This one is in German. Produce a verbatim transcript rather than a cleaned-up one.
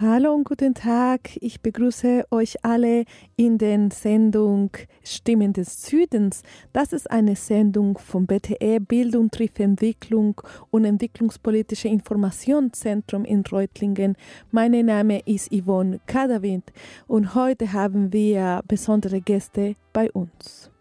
Hallo und guten Tag. Ich begrüße euch alle in der Sendung Stimmen des Südens. Das ist eine Sendung vom B T E Bildung trifft Entwicklung und Entwicklungspolitische Informationszentrum in Reutlingen. Mein Name ist Yvonne Kadawind und heute haben wir besondere Gäste bei uns.